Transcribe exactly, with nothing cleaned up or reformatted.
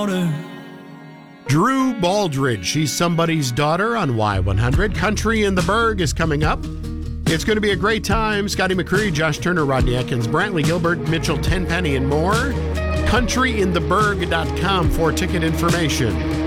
Drew Baldridge, she's somebody's daughter on Y one hundred. Country in the Berg is coming up. It's going to be a great time. Scotty McCreery, Josh Turner, Rodney Atkins, Brantley Gilbert, Mitchell Tenpenny, and more. country in the berg dot com for ticket information.